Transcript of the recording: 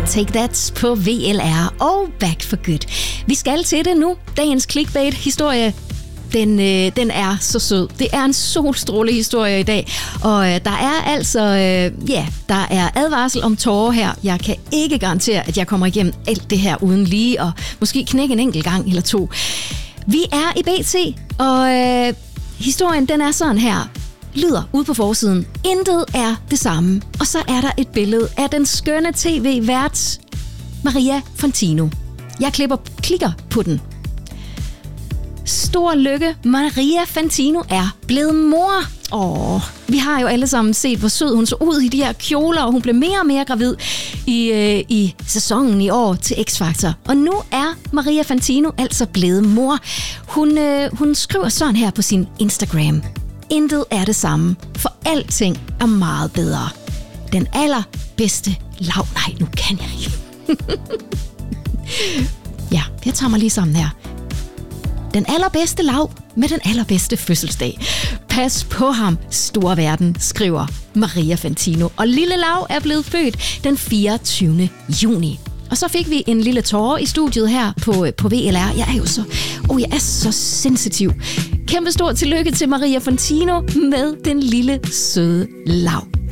Take That på VLR og Back for Good. Vi skal til det nu. Dagens clickbait-historie, den er så sød. Det er en solstrålehistorie i dag, og der er altså, der er advarsel om tårer her. Jeg kan ikke garantere, at jeg kommer igennem alt det her uden lige, og måske knække en enkelt gang eller to. Vi er i BT, og historien den er sådan her. Lyder ude på forsiden. Intet er det samme. Og så er der et billede af den skønne tv-vært Maria Fantino. Jeg klikker på den. Stor lykke, Maria Fantino er blevet mor. Vi har jo alle sammen set, hvor sød hun så ud i de her kjoler, og hun blev mere og mere gravid i sæsonen i år til X-Factor. Og nu er Maria Fantino altså blevet mor. Hun skriver sådan her på sin Instagram. Intet er det samme, for alting er meget bedre. Den allerbedste lav... Nej, nu kan jeg ikke. Ja, jeg tager mig lige sammen her. Den allerbedste lav med den allerbedste fødselsdag. Pas på ham, store verden, skriver Maria Fantino. Og lille Lav er blevet født den 24. juni. Og så fik vi en lille tårer i studiet her på VLR. Jeg er så sensitiv. Kæmpe stort tillykke til Maria Fantino med den lille søde Lav.